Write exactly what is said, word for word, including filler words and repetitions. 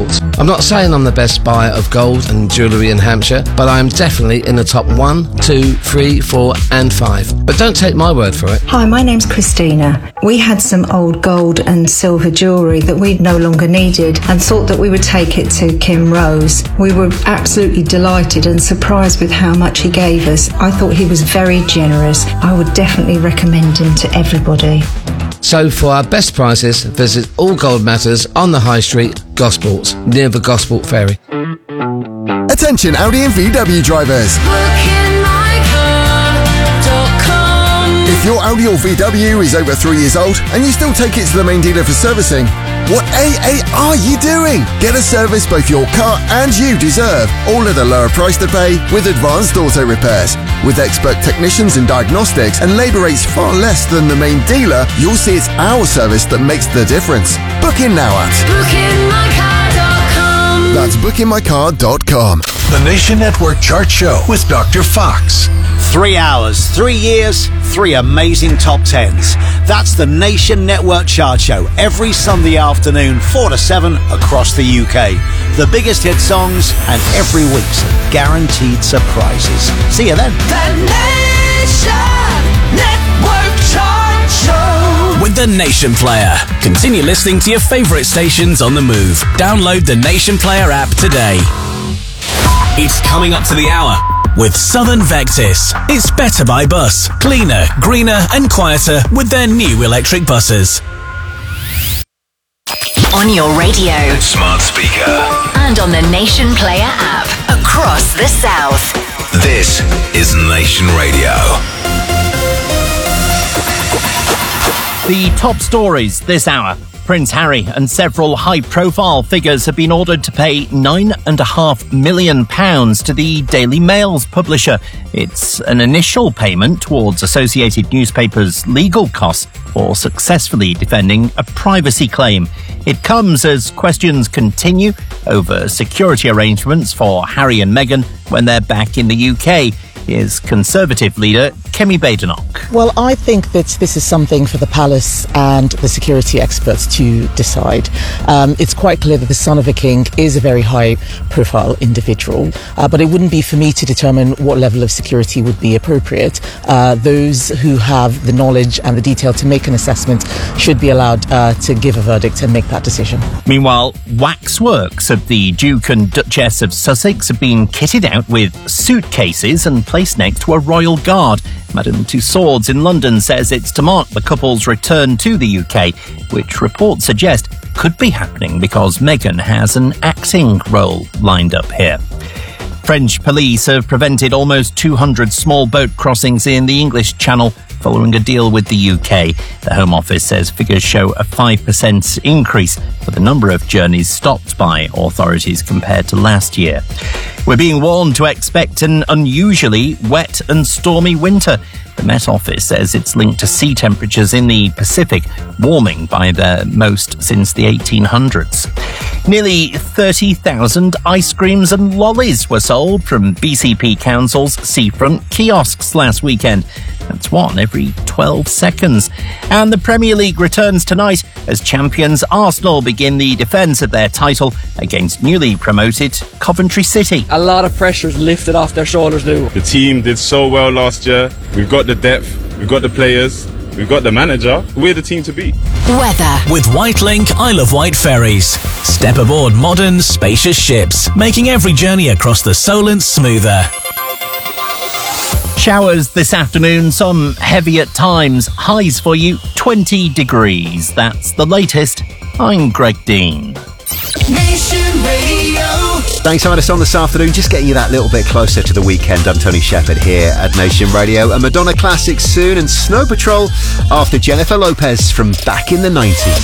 Gosport. I'm not saying I'm the best buyer of gold and jewellery in Hampshire, but I am definitely in the top one, two, three, four and five. But don't take my word for it. Hi, my name's Christina. We had some old gold and silver jewellery that we no longer needed and thought that we would take it to Kim Rose. We were absolutely delighted and surprised with how much he gave us. I thought he was very generous. I would definitely recommend him to everybody. So for our best prices, visit All Gold Matters on the High Street, Gosport, near the Gosport Ferry. Attention Audi and V W drivers. If your Audi or V W is over three years old and you still take it to the main dealer for servicing, what A A are you doing? Get a service both your car and you deserve, all at a lower price to pay with Advanced Auto Repairs. With expert technicians and diagnostics and labour rates far less than the main dealer, you'll see it's our service that makes the difference. Book in now at booking my car dot com. That's booking my car dot com. The Nation Network Chart Show with Doctor Fox. Three hours, three years, three amazing top tens. That's the Nation Network Chart Show every Sunday afternoon, four to seven across the U K. The biggest hit songs and every week's guaranteed surprises. See you then. The Nation Network Chart Show with the Nation Player. Continue listening to your favourite stations on the move. Download the Nation Player app today. It's coming up to the hour with Southern Vectis. It's better by bus. Cleaner, greener and quieter with their new electric buses. On your radio, smart speaker, and on the Nation Player app across the South. This is Nation Radio. The top stories this hour. Prince Harry and several high-profile figures have been ordered to pay nine and a half million pounds to the Daily Mail's publisher. It's an initial payment towards Associated Newspapers' legal costs for successfully defending a privacy claim. It comes as questions continue over security arrangements for Harry and Meghan when they're back in the U K. Here's Conservative leader Kemi Badenoch. Well, I think that this is something for the palace and the security experts to decide. Um, it's quite clear that the son of a king is a very high-profile individual, uh, but it wouldn't be for me to determine what level of security would be appropriate. Uh, those who have the knowledge and the detail to make an assessment should be allowed uh, to give a verdict and make that decision. Meanwhile, waxworks of the Duke and Duchess of Sussex have been kitted out with suitcases and placed next to a royal guard. Madame Tussauds in London says it's to mark the couple's return to the U K, which reports suggest could be happening because Meghan has an acting role lined up here. French police have prevented almost two hundred small boat crossings in the English Channel following a deal with the U K. The Home Office says figures show a five percent increase for the number of journeys stopped by authorities compared to last year. We're being warned to expect an unusually wet and stormy winter. The Met Office says it's linked to sea temperatures in the Pacific warming by the most since the eighteen hundreds. Nearly thirty thousand ice creams and lollies were sold from B C P Council's seafront kiosks last weekend. That's one every twelve seconds. And the Premier League returns tonight as champions Arsenal begin the defence of their title against newly promoted Coventry City. A lot of pressure's lifted off their shoulders now. The team did so well last year. We've got the depth, we've got the players, we've got the manager. We're the team to beat. Weather. With Whitelink Isle of Wight ferries. Step aboard modern, spacious ships, making every journey across the Solent smoother. Showers this afternoon, some heavy at times. Highs for you, twenty degrees. That's the latest. I'm Greg Dean. Nation Radio. Thanks for having us on this afternoon. Just getting you that little bit closer to the weekend. I'm Tony Shepherd here at Nation Radio. A Madonna classic soon and Snow Patrol after Jennifer Lopez from back in the nineties.